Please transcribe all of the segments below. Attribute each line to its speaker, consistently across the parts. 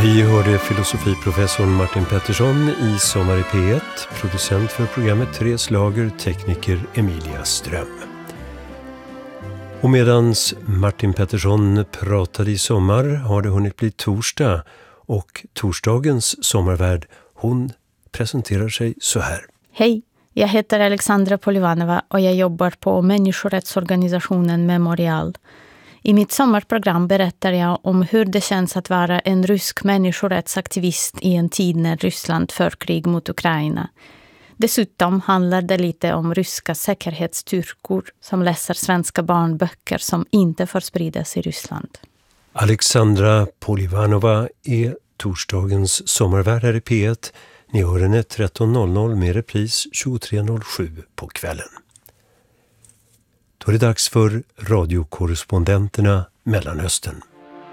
Speaker 1: Vi hörde filosofiprofessorn Martin Pettersson i Sommar i P1, producent för programmet Therese Lager, tekniker Emilia Ström. Och medans Martin Pettersson pratade i sommar har det hunnit bli torsdag, och torsdagens sommarvärd, hon presenterar sig så här.
Speaker 2: Hej, jag heter Alexandra Polivanova och jag jobbar på människorättsorganisationen Memorial. I mitt sommarprogram berättar jag om hur det känns att vara en rysk människorättsaktivist i en tid när Ryssland för krig mot Ukraina. Dessutom handlar det lite om ryska säkerhetsstyrkor som läser svenska barnböcker som inte får spridas i Ryssland.
Speaker 1: Alexandra Polivanova är torsdagens sommarvärd i P1. Ni hör henne 13.00 med repris 23.07 på kvällen. Då är det dags för radiokorrespondenterna Mellanöstern.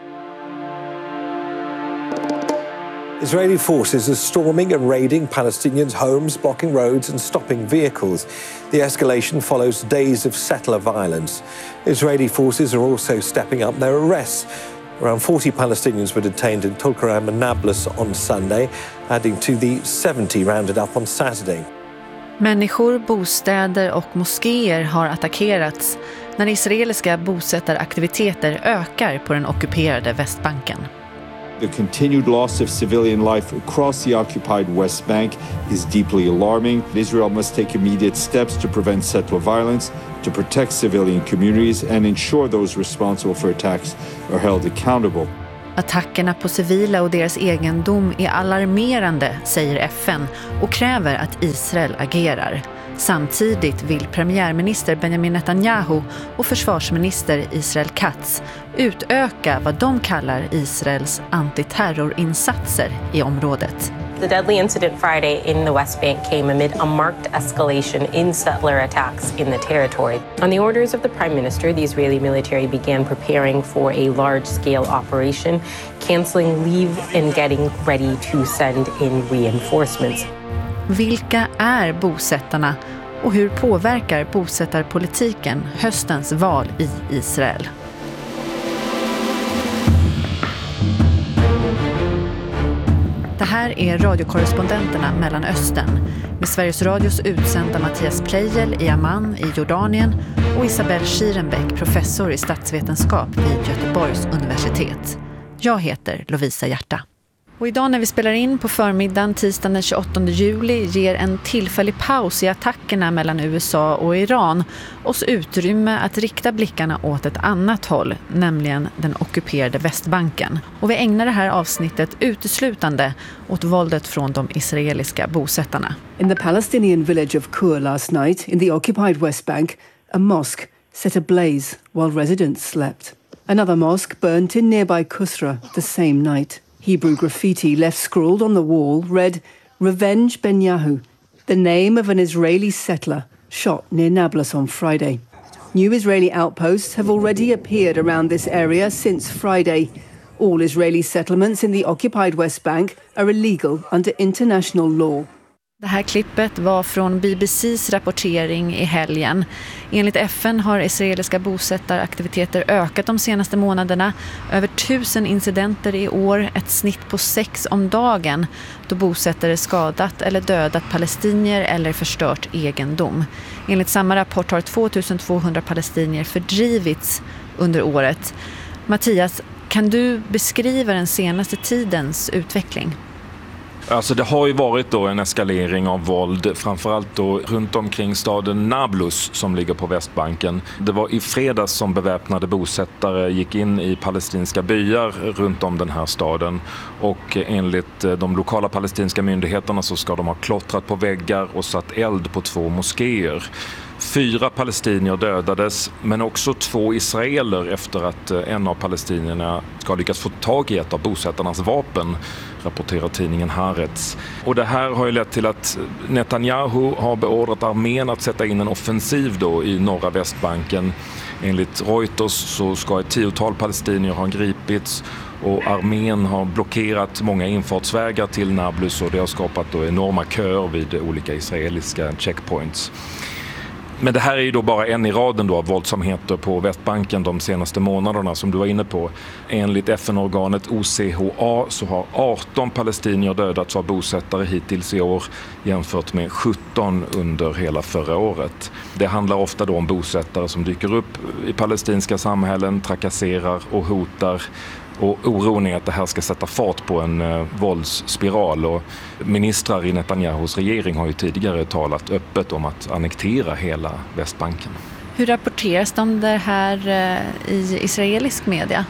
Speaker 3: Israeli forces are storming and raiding Palestinians' homes, blocking roads and stopping vehicles. The escalation follows days of settler violence. Israeli forces are also stepping up their arrests. Around 40 Palestinians were detained in Tulkarem and Nablus on Sunday, adding to the 70 rounded up on Saturday.
Speaker 4: Människor, bostäder och moskéer har attackerats när israeliska bosättaraktiviteter ökar på den ockuperade Västbanken.
Speaker 5: The continued loss of civilian life across the occupied West Bank is deeply alarming. Israel must take immediate steps to prevent settler violence, to protect civilian communities and ensure those responsible for attacks are held accountable.
Speaker 4: Attackerna på civila och deras egendom är alarmerande, säger FN, och kräver att Israel agerar. Samtidigt vill premiärminister Benjamin Netanyahu och försvarsminister Israel Katz utöka vad de kallar Israels antiterrorinsatser i området.
Speaker 6: The deadly incident Friday in the West Bank came amid a marked escalation in settler attacks in the territory. On the orders of the Prime Minister, the Israeli military began preparing for a large-scale operation, cancelling leave and getting ready to send in reinforcements.
Speaker 4: Vilka är bosättarna och hur påverkar bosättarpolitiken höstens val i Israel? Det här är radiokorrespondenterna Mellanöstern med Sveriges Radios utsända Mattias Pleijel i Amman i Jordanien och Isabel Schierenbeck, professor i statsvetenskap vid Göteborgs universitet. Jag heter Lovisa Hjärta. Och idag när vi spelar in på förmiddagen tisdagen den 28 juli ger en tillfällig paus i attackerna mellan USA och Iran oss utrymme att rikta blickarna åt ett annat håll, nämligen den ockuperade Västbanken. Och vi ägnar det här avsnittet uteslutande åt våldet från de israeliska bosättarna.
Speaker 7: In the Palestinian village of Kur last night in the occupied West Bank, a mosque set ablaze while residents slept. Another mosque burnt in nearby Kusra the same night. Hebrew graffiti left scrawled on the wall read, "Revenge Benyahu," the name of an Israeli settler shot near Nablus on Friday. New Israeli outposts have already appeared around this area since Friday. All Israeli settlements in the occupied West Bank are illegal under international law.
Speaker 4: Det här klippet var från BBCs rapportering i helgen. Enligt FN har israeliska bosättaraktiviteter ökat de senaste månaderna. Över 1000 incidenter i år, ett snitt på 6 om dagen, då bosättare skadat eller dödat palestinier eller förstört egendom. Enligt samma rapport har 2200 palestinier fördrivits under året. Mattias, kan du beskriva den senaste tidens utveckling?
Speaker 8: Alltså det har ju varit då en eskalering av våld, framförallt då runt omkring staden Nablus som ligger på Västbanken. Det var i fredags som beväpnade bosättare gick in i palestinska byar runt om den här staden, och enligt de lokala palestinska myndigheterna så ska de ha klottrat på väggar och satt eld på 2 moskéer. 4 palestinier dödades, men också 2 israeler efter att en av palestinierna ska lyckas få tag i ett av bosättarnas vapen, rapporterar tidningen Haaretz. Och det här har ju lett till att Netanyahu har beordrat armén att sätta in en offensiv då i norra Västbanken. Enligt Reuters så ska ett 10-tal palestinier ha gripits, och armén har blockerat många infartsvägar till Nablus, och det har skapat då enorma köer vid olika israeliska checkpoints. Men det här är ju då bara en i raden då av våldsamheter på Västbanken de senaste månaderna som du var inne på. Enligt FN-organet OCHA så har 18 palestinier dödats av bosättare hittills i år jämfört med 17 under hela förra året. Det handlar ofta då om bosättare som dyker upp i palestinska samhällen, trakasserar och hotar. Och oron är att det här ska sätta fart på en våldsspiral, och ministrar i Netanyahus regering har ju tidigare talat öppet om att annektera hela Västbanken.
Speaker 4: Hur rapporteras det om det här i israelisk media?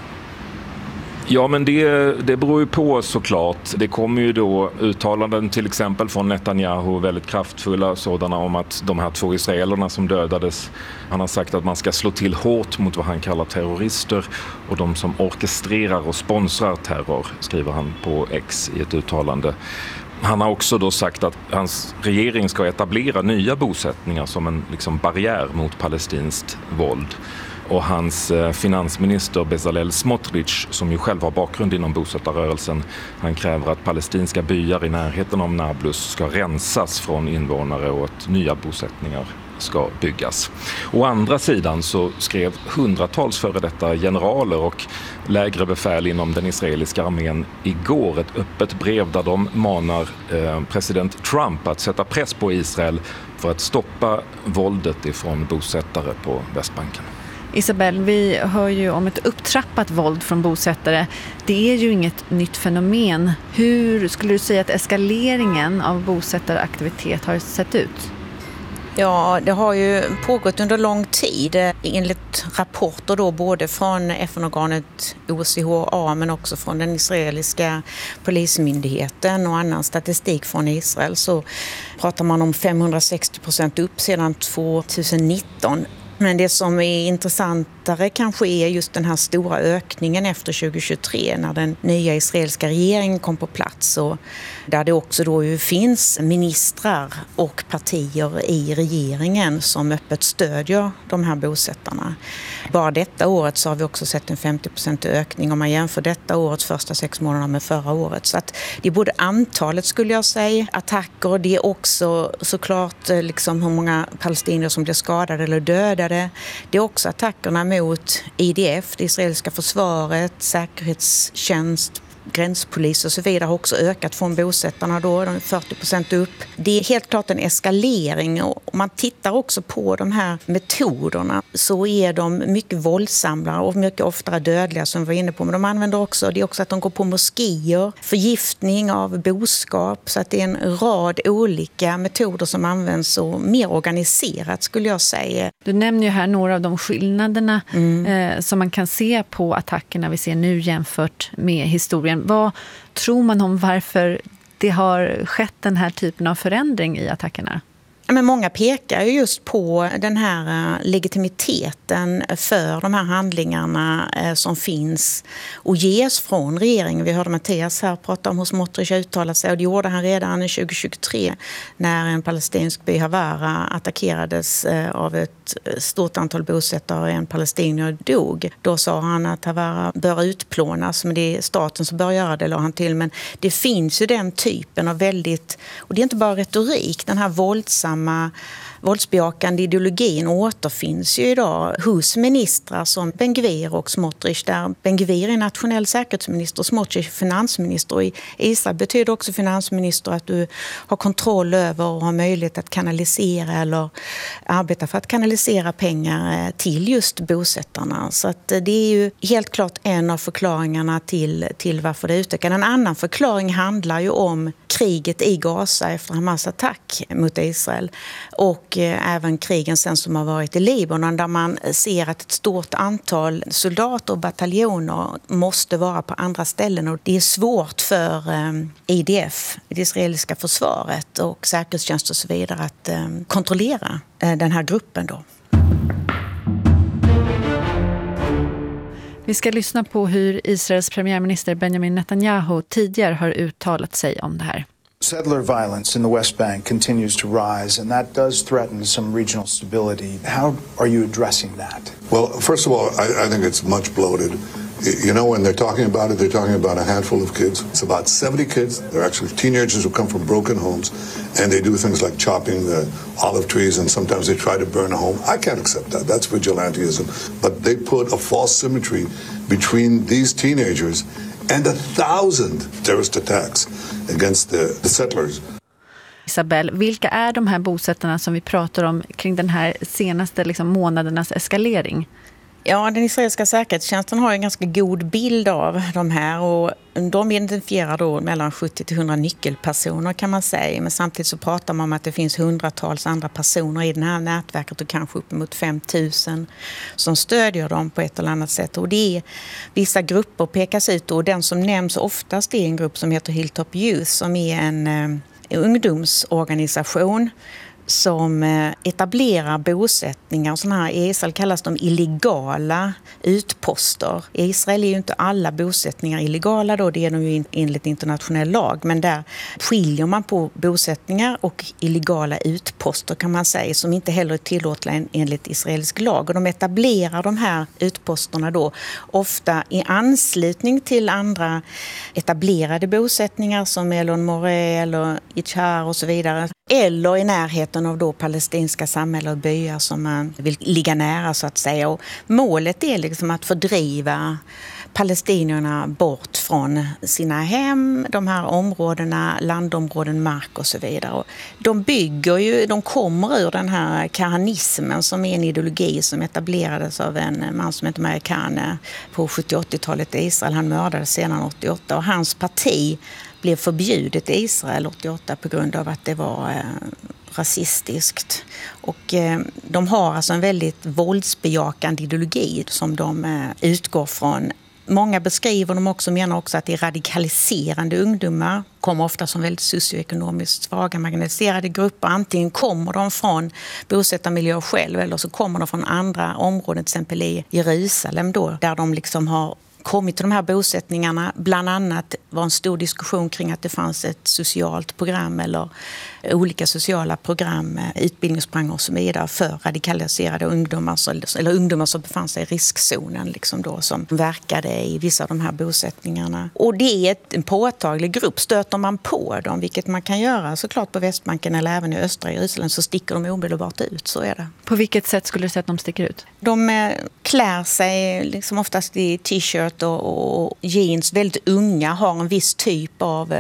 Speaker 8: Ja, men det beror ju på såklart. Det kommer ju då uttalanden till exempel från Netanyahu, väldigt kraftfulla sådana, om att de här 2 israelerna som dödades, han har sagt att man ska slå till hårt mot vad han kallar terrorister och de som orkestrerar och sponsrar terror, skriver han på X i ett uttalande. Han har också då sagt att hans regering ska etablera nya bosättningar som en barriär mot palestinskt våld. Och hans finansminister Bezalel Smotrich, som ju själv har bakgrund inom bosättarrörelsen, han kräver att palestinska byar i närheten av Nablus ska rensas från invånare och att nya bosättningar ska byggas. Å andra sidan så skrev hundratals före detta generaler och lägre befäl inom den israeliska armén igår ett öppet brev där de manar president Trump att sätta press på Israel för att stoppa våldet ifrån bosättare på Västbanken.
Speaker 4: Isabel, vi hör ju om ett upptrappat våld från bosättare. Det är ju inget nytt fenomen. Hur skulle du säga att eskaleringen av bosättaraktivitet har sett ut?
Speaker 9: Ja, det har ju pågått under lång tid enligt rapporter då både från FN-organet OCHA men också från den israeliska polismyndigheten och annan statistik från Israel, så pratar man om 560% upp sedan 2019. Men det som är intressantare kanske är just den här stora ökningen efter 2023 när den nya israeliska regeringen kom på plats, och där det också då ju finns ministrar och partier i regeringen som öppet stödjer de här bosättarna. Bara detta året så har vi också sett en 50% ökning om man jämför detta årets första 6 månader med förra året. Så att det är både antalet, skulle jag säga, attacker, och det är också såklart hur många palestinier som blir skadade eller dödade. Det är också attackerna mot IDF, det israeliska försvaret, säkerhetstjänst, gränspolis och så vidare har också ökat från bosättarna då, de är 40% upp. Det är helt klart en eskalering, och om man tittar också på de här metoderna så är de mycket våldsamma och mycket oftare dödliga som vi var inne på. Men de använder också, det är också att de går på moskéer, förgiftning av boskap, så att det är en rad olika metoder som används och mer organiserat, skulle jag säga.
Speaker 4: Du nämner ju här några av de skillnaderna som man kan se på attackerna vi ser nu jämfört med historien. Vad tror man om varför det har skett den här typen av förändring i attackerna?
Speaker 9: Men många pekar ju just på den här legitimiteten för de här handlingarna som finns och ges från regeringen. Vi hörde Mattias här prata om hur Smotrich uttalat sig, och det gjorde han redan 2023 när en palestinsk by Havara attackerades av ett stort antal bosättare och en palestinier dog. Då sa han att Havara bör utplånas, men det är staten som bör göra det, la han till. Men det finns ju den typen av väldigt, och det är inte bara retorik, den här våldsbejakande ideologin återfinns ju idag hos ministrar som Ben-Gvir och Smotrich, där Ben-Gvir är nationell säkerhetsminister och Smotrich finansminister. I Israel betyder också finansminister att du har kontroll över och har möjlighet att kanalisera eller arbeta för att kanalisera pengar till just bosättarna. Så att det är ju helt klart en av förklaringarna till varför det utökar. En annan förklaring handlar ju om kriget i Gaza efter Hamas attack mot Israel, och även krigen sen som har varit i Libanon, där man ser att ett stort antal soldater och bataljoner måste vara på andra ställen, och det är svårt för IDF, det israeliska försvaret och säkerhetstjänst och så vidare att kontrollera den här gruppen då.
Speaker 4: Vi ska lyssna på hur Israels premiärminister Benjamin Netanyahu tidigare har uttalat sig om det här.
Speaker 10: Settler violence in the West Bank continues to rise, and that does threaten some regional stability. How are you addressing that?
Speaker 11: Well, first of all, I think it's much bloated. You know, when they're talking about a handful of kids. It's about 70 kids. They're actually teenagers who come from broken homes, and they do things like chopping the olive trees, and sometimes they try to burn a home. I can't accept that. That's vigilantism. But they put a false symmetry between these teenagers and 1,000 terrorist attacks against the settlers.
Speaker 4: Isabel, vilka är de här bosättarna som vi pratar om kring den här senaste månadernas eskalering?
Speaker 9: Ja, den israeliska säkerhetstjänsten har en ganska god bild av de här och de identifierar då mellan 70 till 100 nyckelpersoner kan man säga. Men samtidigt så pratar man om att det finns hundratals andra personer i det här nätverket och kanske uppemot 5 000 som stödjer dem på ett eller annat sätt. Och det är vissa grupper pekas ut och den som nämns oftast är en grupp som heter Hilltop Youth som är en ungdomsorganisation som etablerar bosättningar. Sådana här, i Israel kallas de illegala utposter. I Israel är ju inte alla bosättningar illegala då, det är de ju enligt internationell lag. Men där skiljer man på bosättningar och illegala utposter kan man säga, som inte heller är tillåtna enligt israelisk lag. Och de etablerar de här utposterna då ofta i anslutning till andra etablerade bosättningar som Elon Moreh eller Yitzhar och så vidare. Eller i närheten av då palestinska samhällen och byar som man vill ligga nära så att säga. Och målet är liksom att fördriva palestinierna bort från sina hem, de här områdena, landområden, mark och så vidare. Och de kommer ur den här kahanismen som är en ideologi som etablerades av en man som heter Amerikaner på 70-80-talet i Israel. Han mördades sedan 88 och hans parti blev förbjudet i Israel 88 på grund av att det var rasistiskt. Och de har alltså en väldigt våldsbejakande ideologi som de utgår från. Många beskriver dem också, menar också att det är radikaliserande ungdomar, kommer ofta som väldigt socioekonomiskt svaga, marginaliserade grupper. Antingen kommer de från bosättarmiljö själv eller så kommer de från andra områden, till exempel i Jerusalem då, där de liksom har kommit till de här bosättningarna. Bland annat var en stor diskussion kring att det fanns ett socialt program eller olika sociala program, utbildningsprogram och så vidare för radikaliserade ungdomar eller ungdomar som befann sig i riskzonen liksom då, som verkade i vissa av de här bosättningarna. Och det är en påtaglig grupp. Stöter man på dem, vilket man kan göra såklart på Västbanken eller även i östra Jerusalem, så sticker de omedelbart ut, så är det.
Speaker 4: På vilket sätt skulle du säga att de sticker ut?
Speaker 9: De klär sig liksom oftast i t-shirt och jeans, väldigt unga, har en viss typ av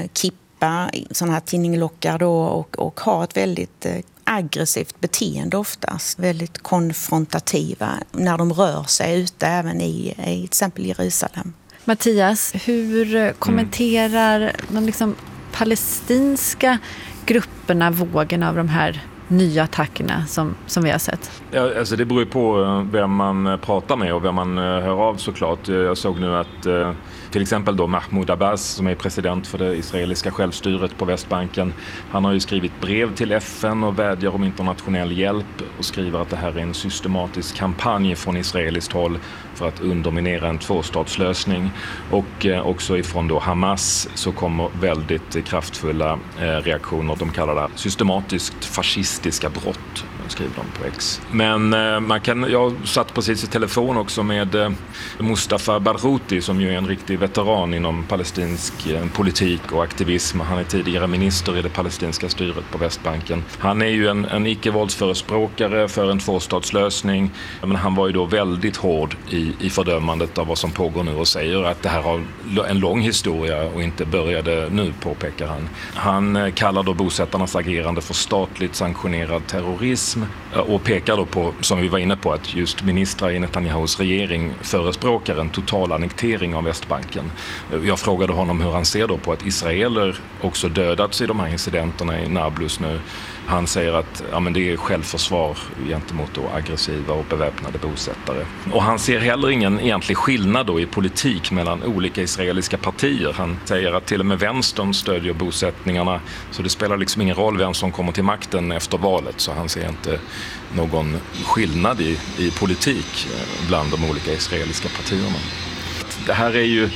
Speaker 9: kippa, sådana här tinninglockar då, och har ett väldigt aggressivt beteende oftast. Väldigt konfrontativa när de rör sig ute även i till exempel Jerusalem.
Speaker 4: Mattias, hur kommenterar de liksom palestinska grupperna vågen av de här nya attackerna som vi har sett?
Speaker 8: Ja, alltså det beror ju på vem man pratar med och vem man hör av såklart. Jag såg nu att till exempel då Mahmoud Abbas, som är president för det israeliska självstyret på Västbanken, han har ju skrivit brev till FN och vädjar om internationell hjälp och skriver att det här är en systematisk kampanj från israeliskt håll för att underminera en tvåstatslösning. Och också ifrån då Hamas så kommer väldigt kraftfulla reaktioner. De kallar det systematiskt fascistiska brott, skriver de på X. Men jag satt precis i telefon också med Mustafa Barghouti, som ju är en riktig veteran inom palestinsk politik och aktivism. Han är tidigare minister i det palestinska styret på Västbanken. Han är ju en icke-våldsförespråkare för en tvåstatslösning, men han var ju då väldigt hård i fördömandet av vad som pågår nu och säger att det här har en lång historia och inte började nu, påpekar han. Han kallar då bosättarnas agerande för statligt sanktionerad terrorism och pekar då på, som vi var inne på, att just ministrar i Netanyahus regering förespråkar en total annektering av Västbanken. Jag frågade honom hur han ser då på att israeler också dödats i de här incidenterna i Nablus nu. Han säger att men det är självförsvar gentemot då aggressiva och beväpnade bosättare. Och han ser heller ingen egentlig skillnad då i politik mellan olika israeliska partier. Han säger att till och med vänstern stödjer bosättningarna, så det spelar liksom ingen roll vem som kommer till makten efter valet. Så han ser inte någon skillnad i politik bland de olika israeliska partierna. Det här är ju,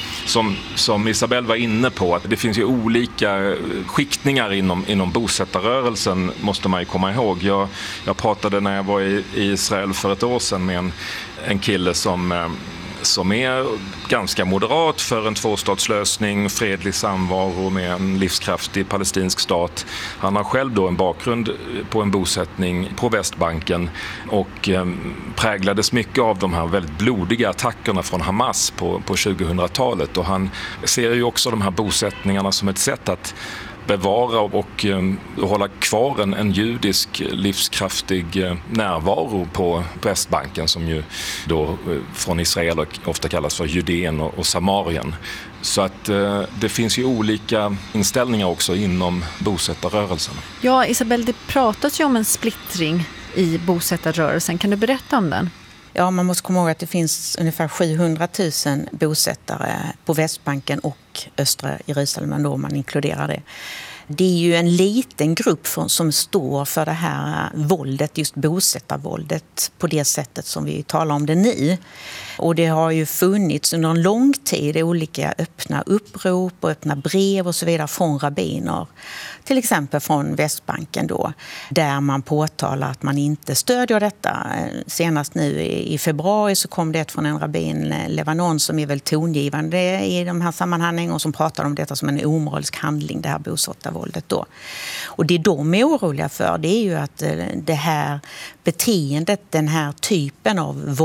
Speaker 8: som Isabel var inne på, att det finns ju olika skiktningar inom bosättarrörelsen, måste man ju komma ihåg. Jag pratade när jag var i Israel för ett år sedan med en kille som som är ganska moderat för en tvåstatslösning, fredlig samvaro med en livskraftig palestinsk stat. Han har själv då en bakgrund på en bosättning på Västbanken och präglades mycket av de här väldigt blodiga attackerna från Hamas på 2000-talet. Och han ser ju också de här bosättningarna som ett sätt att bevara och hålla kvar en judisk livskraftig närvaro på Västbanken, som ju då från Israel ofta kallas för Judeen och Samarien. Så att det finns ju olika inställningar också inom bosättarrörelsen.
Speaker 4: Ja, Isabel, det pratas ju om en splittring i bosättarrörelsen. Kan du berätta om den?
Speaker 9: Ja, man måste komma ihåg att det finns ungefär 700 000 bosättare på Västbanken och östra Jerusalem då, om man inkluderar det. Det är ju en liten grupp som står för det här våldet, just bosättarvåldet, på det sättet som vi talar om det nu. Och det har ju funnits under en lång tid olika öppna upprop och öppna brev och så vidare från rabbiner. Till exempel från Västbanken då, där man påtalar att man inte stödjer detta. Senast nu i februari så kom det från en rabbin, Levanon, som är väl tongivande i de här sammanhangen och som pratar om detta som en omoralisk handling, det här bosättarvåldet då. Och det de är oroliga för, det är ju att det här beteendet, den här typen av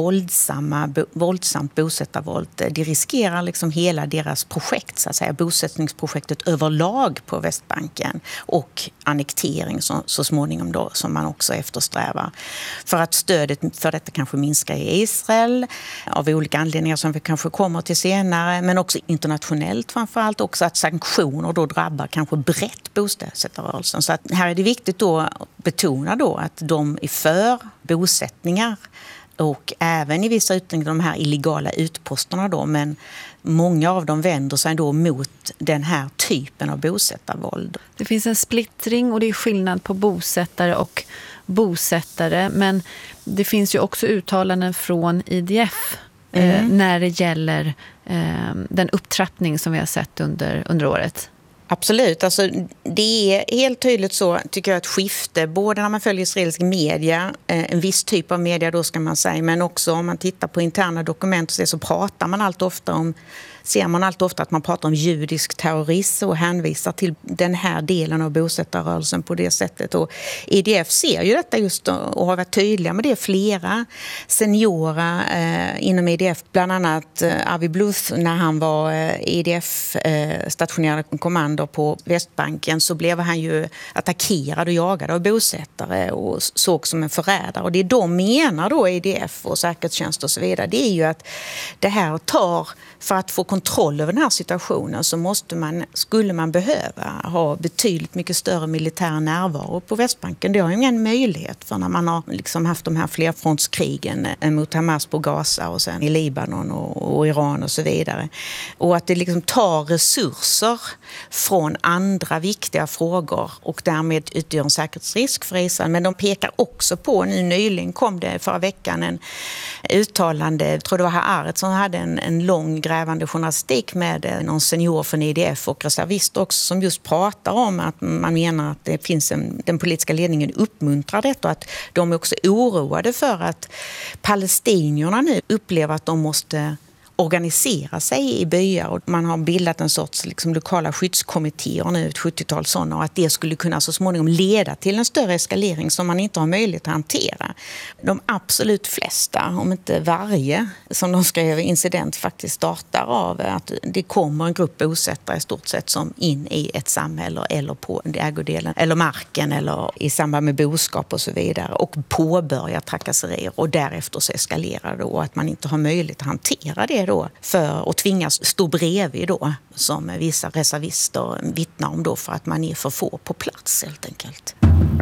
Speaker 9: våldsamt bosättarvåld, det riskerar liksom hela deras projekt, så att säga, bosättningsprojektet överlag på Västbanken och annektering så småningom då, som man också eftersträvar. För att stödet för detta kanske minskar i Israel av olika anledningar som vi kanske kommer till senare, men också internationellt framförallt, också att sanktioner då drabbar kanske brett bosättarrörelsen. Så att här är det viktigt då att betona då att de är för bosättningar och även i vissa utsträckning de här illegala utposterna då, men många av dem vänder sig då mot den här typen av bosättarvåld.
Speaker 4: Det finns en splittring och det är skillnad på bosättare och bosättare, men det finns ju också uttalanden från IDF när det gäller den upptrappning som vi har sett under året.
Speaker 9: Absolut, alltså det är helt tydligt så, tycker jag, ett skifte både när man följer israelisk media, en viss typ av media då ska man säga, men också om man tittar på interna dokument så pratar man allt ofta om, ser man allt ofta att man pratar om judisk terrorism och hänvisar till den här delen av bosättarrörelsen på det sättet. Och IDF ser ju detta just och har varit tydliga med det. Flera seniorer inom IDF, bland annat Avi Bluth, när han var IDF-stationerad kommando på Västbanken, så blev han ju attackerad och jagad av bosättare och såg som en förrädare. Och det de menar då, IDF och säkerhetstjänst och så vidare, det är ju att det här tar, för att få kontroll över den här situationen så skulle man behöva ha betydligt mycket större militär närvaro på Västbanken. Det har ju ingen möjlighet för när man har liksom haft de här flerfrontskrigen mot Hamas på Gaza och sen i Libanon och Iran och så vidare. Och att det liksom tar resurser från andra viktiga frågor och därmed utgör en säkerhetsrisk för Israel. Men de pekar också på, nu nyligen kom det förra veckan en uttalande, jag tror det var Haaretz som hade en lång grävande journalistik med någon senior från IDF och reservister också, som just pratar om att man menar att det finns den politiska ledningen uppmuntrar detta och att de är också oroade för att palestinierna nu upplever att de måste organisera sig i byar och man har bildat en sorts liksom lokala skyddskommittéer nu, ett 70-tal sådana, och att det skulle kunna så småningom leda till en större eskalering som man inte har möjlighet att hantera. De absolut flesta, om inte varje, som de skrev, incident faktiskt startar av att det kommer en grupp bosättare i stort sett som in i ett samhälle eller på ägodelen eller marken eller i samband med boskap och så vidare och påbörjar trakasserier och därefter så eskalerar det och att man inte har möjlighet att hantera det då för att tvingas stå bredvid då, som vissa reservister vittnar om då, för att man är för få på plats helt enkelt.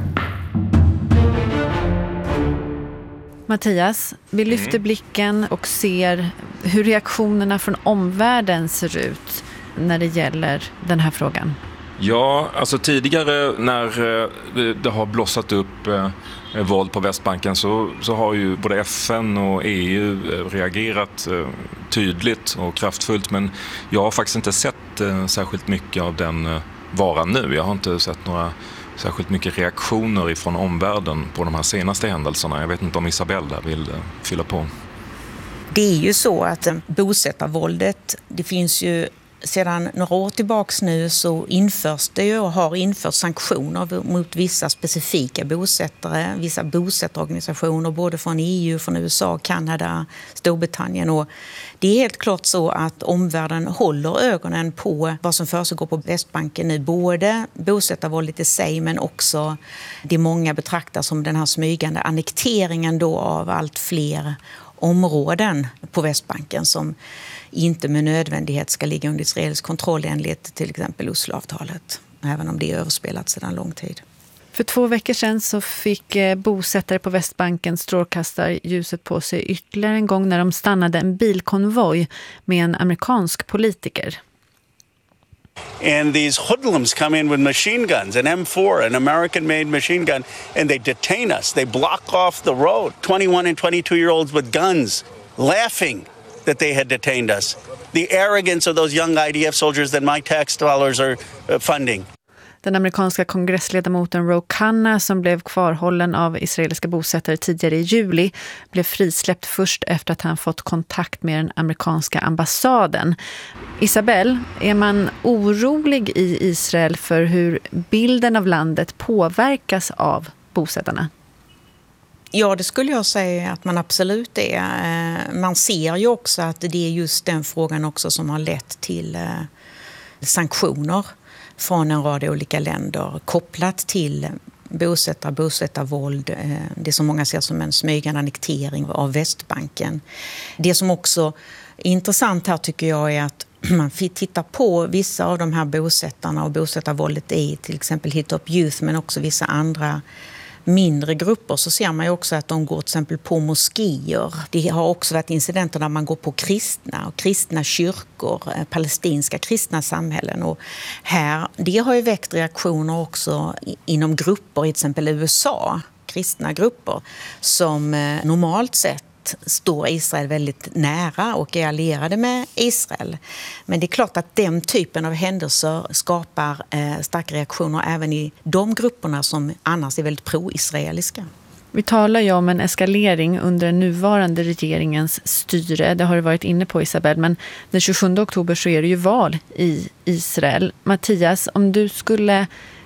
Speaker 4: Mattias, vi lyfter blicken och ser hur reaktionerna från omvärlden ser ut när det gäller den här frågan.
Speaker 8: Ja, alltså tidigare när det har blossat upp våld på Västbanken så har ju både FN och EU reagerat tydligt och kraftfullt, men jag har faktiskt inte sett särskilt mycket av den varan nu. Jag har inte sett några särskilt mycket reaktioner ifrån omvärlden på de här senaste händelserna. Jag vet inte om Isabella vill fylla på.
Speaker 9: Det är ju så att bosättarvåldet, det finns ju sedan några år tillbaks nu så införs det ju och har infört sanktioner mot vissa specifika bosättare, vissa bosättarorganisationer både från EU, från USA, Kanada, Storbritannien, och det är helt klart så att omvärlden håller ögonen på vad som försiggår på Västbanken nu, både bosättarvåldet i sig men också det många betraktar som den här smygande annekteringen då av allt fler områden på Västbanken som inte med nödvändighet ska ligga under israelisk kontroll enligt till exempel Osloavtalet, även om det är överspelat sedan lång tid.
Speaker 4: För 2 veckor sedan så fick bosättare på Västbanken strålkastarljuset på sig ytterligare en gång när de stannade en bilkonvoj med en amerikansk politiker.
Speaker 12: And these hoodlums come in with machine guns, an M4, an American-made machine gun, and they detain us. They block off the road. 21 and 22-year-olds with guns, laughing that they had detained us. The arrogance of those young IDF soldiers that my tax dollars are funding.
Speaker 4: Den amerikanska kongressledamoten Ro Khanna, som blev kvarhållen av israeliska bosättare tidigare i juli, blev frisläppt först efter att han fått kontakt med den amerikanska ambassaden. Isabel, är man orolig i Israel för hur bilden av landet påverkas av bosättarna?
Speaker 9: Ja, det skulle jag säga att man absolut är. Man ser ju också att det är just den frågan också som har lett till sanktioner från en rad olika länder kopplat till bosättarvåld, det som många ser som en smygande annektering av Västbanken. Det som också är intressant här tycker jag är att man tittar på vissa av de här bosättarna och bosättarvåldet i till exempel Hit Up Youth men också vissa andra mindre grupper, så ser man ju också att de går till exempel på moskéer. Det har också varit incidenter där man går på kristna kyrkor, palestinska kristna samhällen. Och här, det har ju väckt reaktioner också inom grupper, i till exempel USA, kristna grupper, som normalt sett står Israel väldigt nära och är allierade med Israel. Men det är klart att den typen av händelser skapar starka reaktioner även i de grupperna som annars är väldigt pro-israeliska.
Speaker 4: Vi talar ju om en eskalering under den nuvarande regeringens styre. Det har du varit inne på, Isabel, men den 27 oktober så är det ju val i Israel. Mattias, om du skulle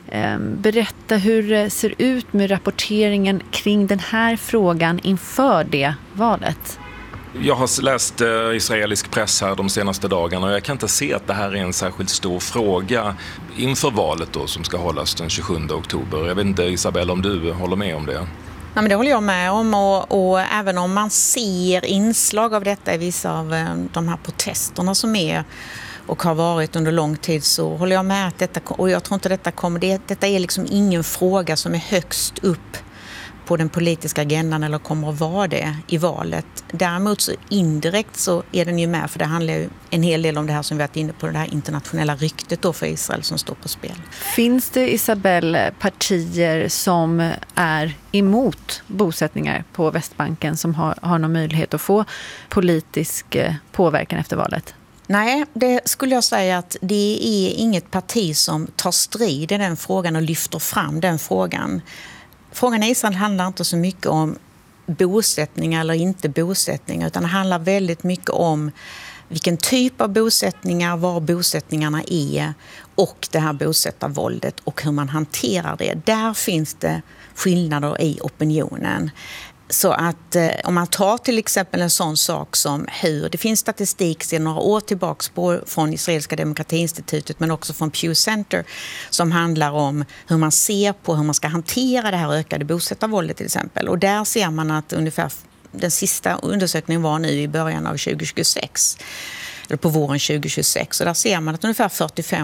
Speaker 4: berätta hur det ser ut med rapporteringen kring den här frågan inför det valet.
Speaker 8: Jag har läst israelisk press här de senaste dagarna och jag kan inte se att det här är en särskilt stor fråga inför valet då, som ska hållas den 27 oktober. Jag vet inte, Isabel, om du håller med om det?
Speaker 9: Nej, men det håller jag med om och även om man ser inslag av detta i vissa av de här protesterna som är och har varit under lång tid, så håller jag med att detta, och jag tror inte detta är liksom ingen fråga som är högst upp på den politiska agendan eller kommer att vara det i valet. Däremot så indirekt så är den ju med, för det handlar ju en hel del om det här som vi varit inne på, det här internationella ryktet då för Israel som står på spel.
Speaker 4: Finns det, Isabel, partier som är emot bosättningar på Västbanken som har någon möjlighet att få politisk påverkan efter valet?
Speaker 9: Nej, det skulle jag säga att det är inget parti som tar strid i den frågan och lyfter fram den frågan. Frågan i Israel handlar inte så mycket om bosättningar eller inte bosättningar, utan det handlar väldigt mycket om vilken typ av bosättningar, var bosättningarna är och det här bosättarvåldet och hur man hanterar det. Där finns det skillnader i opinionen. Så att om man tar till exempel en sån sak som hur, det finns statistik sedan några år tillbaka från Israeliska demokratiinstitutet men också från Pew Center som handlar om hur man ser på hur man ska hantera det här ökade bosättarvåldet till exempel. Och där ser man att ungefär den sista undersökningen var nu i början av 2026. Eller på våren 2026. Och där ser man att ungefär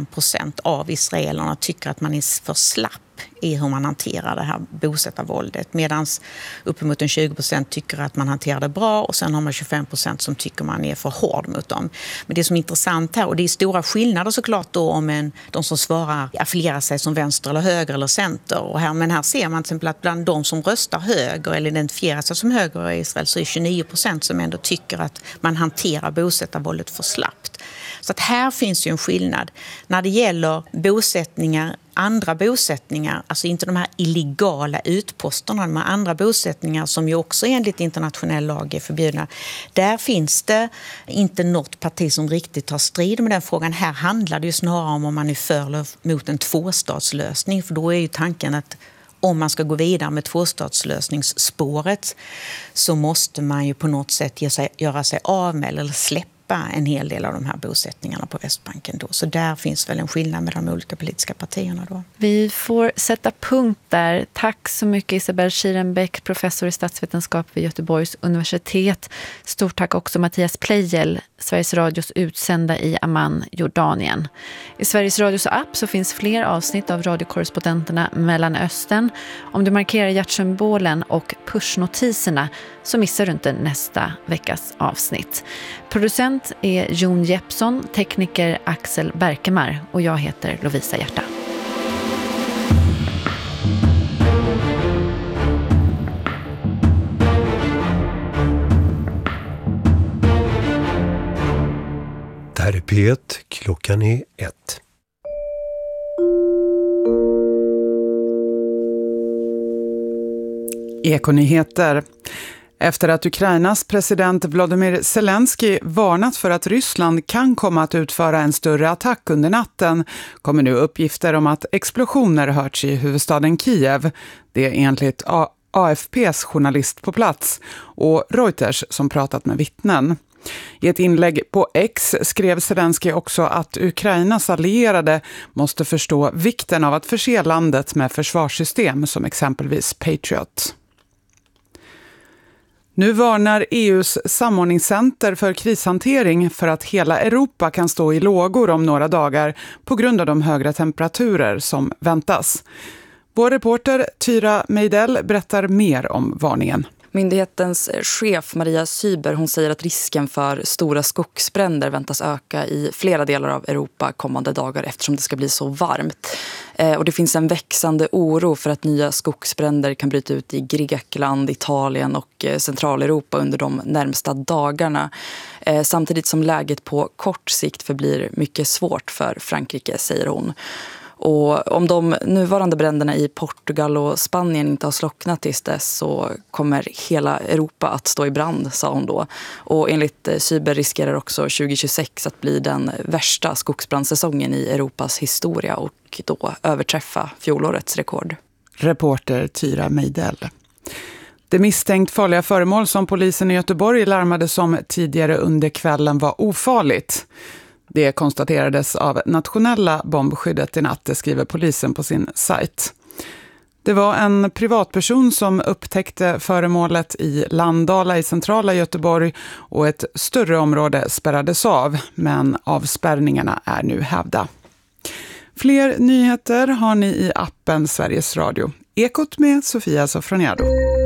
Speaker 9: 45% av israelerna tycker att man är för slapp i hur man hanterar det här bosättarvåldet. Medan uppemot 20% tycker att man hanterar det bra och sen har man 25% som tycker man är för hård mot dem. Men det som är intressant här, och det är stora skillnader såklart då om de som svarar affilierar sig som vänster eller höger eller center. Och men här ser man till exempel att bland de som röstar höger eller identifierar sig som höger i Israel så är 29% som ändå tycker att man hanterar bosättarvåldet för slappt. Så att här finns ju en skillnad. När det gäller bosättningar, andra bosättningar, alltså inte de här illegala utposterna, de här andra bosättningar som ju också enligt internationell lag är förbjudna. Där finns det inte något parti som riktigt tar strid med den frågan. Här handlar det ju snarare om man är för eller mot en tvåstatslösning. För då är ju tanken att om man ska gå vidare med tvåstatslösningsspåret så måste man ju på något sätt göra sig av med eller släppa en hel del av de här bosättningarna på Västbanken då. Så där finns väl en skillnad med de olika politiska partierna då.
Speaker 4: Vi får sätta punkt där. Tack så mycket Isabelle Schierenbeck, professor i statsvetenskap vid Göteborgs universitet. Stort tack också Mattias Pleijel, Sveriges Radios utsända i Amman, Jordanien. I Sveriges Radios app så finns fler avsnitt av radiokorrespondenterna Mellanöstern. Om du markerar hjärtsymbolen och pushnotiserna så missar du inte nästa veckas avsnitt. Producent är Jon Jeppsson, tekniker Axel Berkemar och jag heter Lovisa Hjärta.
Speaker 1: Det här är P1, klockan är 1.
Speaker 13: Ekonyheter. Efter att Ukrainas president Volodymyr Zelensky varnat för att Ryssland kan komma att utföra en större attack under natten kommer nu uppgifter om att explosioner hörts i huvudstaden Kiev. Det är enligt AFPs journalist på plats och Reuters som pratat med vittnen. I ett inlägg på X skrev Zelensky också att Ukrainas allierade måste förstå vikten av att förse landet med försvarssystem som exempelvis Patriot. Nu varnar EUs samordningscenter för krishantering för att hela Europa kan stå i lågor om några dagar på grund av de högre temperaturer som väntas. Vår reporter Tyra Meidell berättar mer om varningen.
Speaker 14: Myndighetens chef Maria Syber, hon säger att risken för stora skogsbränder väntas öka i flera delar av Europa kommande dagar eftersom det ska bli så varmt. Och det finns en växande oro för att nya skogsbränder kan bryta ut i Grekland, Italien och Centraleuropa under de närmsta dagarna. Samtidigt som läget på kort sikt förblir mycket svårt för Frankrike, säger hon. Och om de nuvarande bränderna i Portugal och Spanien inte har slocknat tills dess så kommer hela Europa att stå i brand, sa hon då. Och enligt Cyber riskerar också 2026 att bli den värsta skogsbrandsäsongen i Europas historia och då överträffa fjolårets rekord.
Speaker 13: Reporter Tyra Meidell. Det misstänkt farliga föremål som polisen i Göteborg larmade som tidigare under kvällen var ofarligt. Det konstaterades av nationella bombskyddet i natt, skriver polisen på sin sajt. Det var en privatperson som upptäckte föremålet i Landala i centrala Göteborg och ett större område spärrades av, men avspärrningarna är nu hävda. Fler nyheter har ni i appen Sveriges Radio. Ekot med Sofia Sofroniado.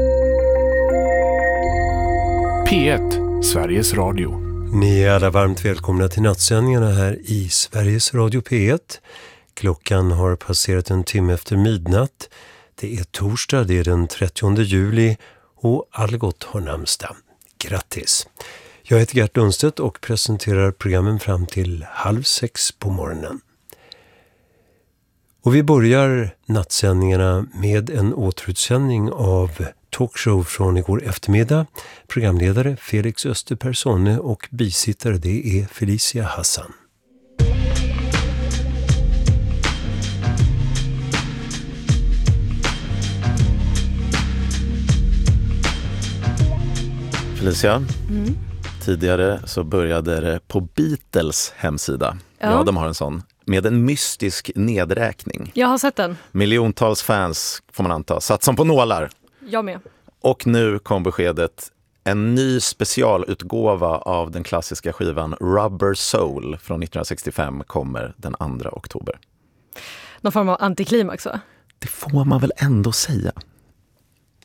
Speaker 15: P1, Sveriges Radio.
Speaker 1: Ni är alla varmt välkomna till nattsändningarna här i Sveriges Radio P1. Klockan har passerat en timme efter midnatt. Det är torsdag, det är den 30 juli och Algot har namnsdag. Grattis! Jag heter Gert Lundstedt och presenterar programmen fram till 5:30 på morgonen. Och vi börjar nattsändningarna med en återutsändning av talkshow från igår eftermiddag. Programledare Felix Österpersonne och bisittare det är Felicia Hassan.
Speaker 16: Felicia, tidigare så började det på Beatles hemsida. Ja, de har en sån. Med en mystisk nedräkning.
Speaker 17: Jag har sett den.
Speaker 16: Miljontals fans, får man anta, satt som på nålar.
Speaker 17: Jag med.
Speaker 16: Och nu kom beskedet. En ny specialutgåva av den klassiska skivan Rubber Soul från 1965 kommer den 2 oktober.
Speaker 17: Någon form av antiklimax, va?
Speaker 16: Det får man väl ändå säga.